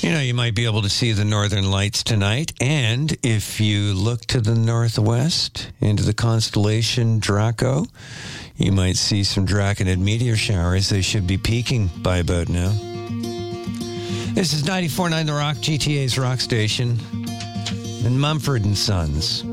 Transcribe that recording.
You might be able to see the northern lights tonight. And if you look to the northwest into the constellation Draco, you might see some Draconid meteor showers. They should be peaking by about now. This is 94.9 The Rock, GTA's rock station, and Mumford & Sons.